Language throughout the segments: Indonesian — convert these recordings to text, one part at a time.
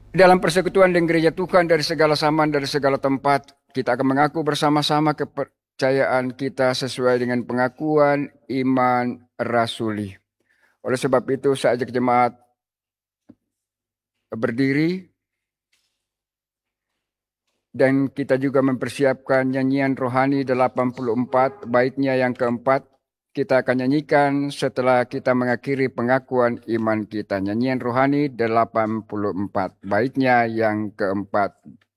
Dalam persekutuan dengan gereja Tuhan dari segala zaman, dari segala tempat, kita akan mengaku bersama-sama kepercayaan kita sesuai dengan pengakuan iman rasuli. Oleh sebab itu, saya ajak jemaat berdiri dan kita juga mempersiapkan nyanyian rohani 84, baitnya yang keempat. Kita akan nyanyikan setelah kita mengakhiri pengakuan iman kita. Nyanyian rohani 84, baitnya yang keempat.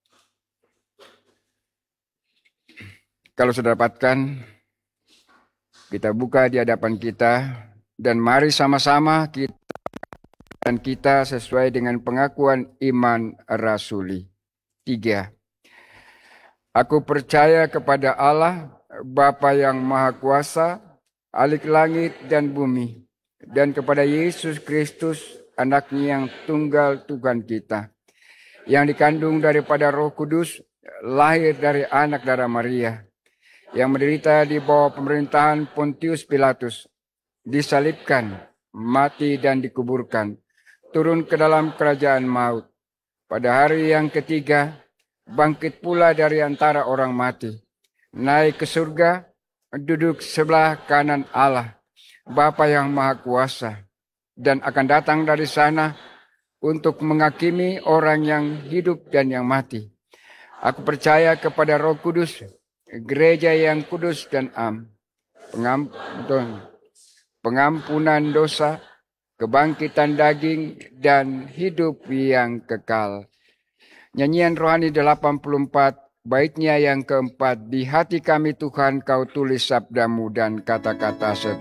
Kalau sudah dapatkan, kita buka di hadapan kita dan mari sama-sama kita sesuai dengan pengakuan iman rasuli. 3. Aku percaya kepada Allah, Bapa yang Maha Kuasa, Alik langit dan bumi, dan kepada Yesus Kristus, anaknya yang tunggal Tuhan kita, yang dikandung daripada Roh Kudus, lahir dari anak darah Maria, yang menderita di bawah pemerintahan Pontius Pilatus, disalibkan, mati dan dikuburkan, turun ke dalam kerajaan maut. Pada hari yang ketiga, bangkit pula dari antara orang mati, naik ke surga, duduk sebelah kanan Allah, Bapa yang Maha Kuasa, dan akan datang dari sana untuk menghakimi orang yang hidup dan yang mati. Aku percaya kepada Roh Kudus, gereja yang kudus dan pengampunan dosa, kebangkitan daging, dan hidup yang kekal. Nyanyian rohani 84, baitnya yang keempat. Di hati kami Tuhan kau tulis sabdamu dan kata-kata setia.